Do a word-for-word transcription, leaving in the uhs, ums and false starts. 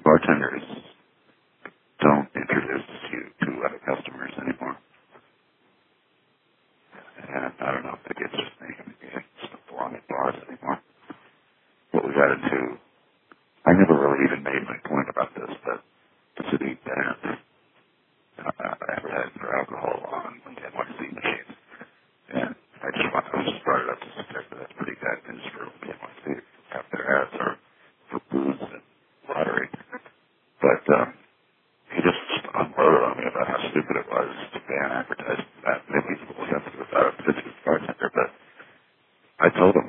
bartenders don't introduce you to other customers anymore. And I don't know if it gets just me. I just don't belong at bars anymore. What we got into, I never really even made my point about this, but the city banned uh, advertising for alcohol on N Y C machines. And I just want to just brought it up to suggest that that's pretty bad news for N Y C. Have their ads are for booze and lottery. But um, he just unloaded on me about how stupid it was to ban advertising that. Maybe he's a little sensitive about it because he was a bartender, but I told him